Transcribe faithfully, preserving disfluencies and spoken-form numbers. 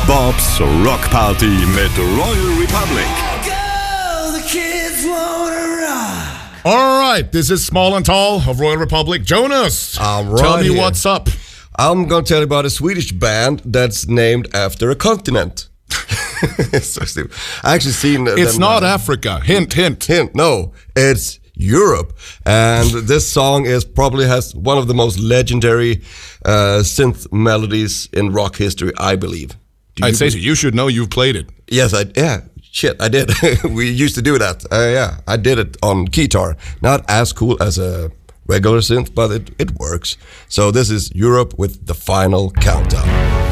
Bobs Rock Party mit Royal Republic. All right, this is Small and Tall of Royal Republic. Jonas, I'm right tell me here. what's up. I'm going to tell you about a Swedish band that's named after a continent. So stupid. I actually seen. It's them, not uh, Africa. Hint, hint. Hint. No, it's Europe, and this song is probably has one of the most legendary uh, synth melodies in rock history, I believe. Do I'd you say be- so. You should know you've played it. Yes, I yeah. Shit, I did. We used to do that. Uh, yeah, I did it on guitar. Not as cool as a regular synth, but it, it works. So this is Europe with The Final Countdown.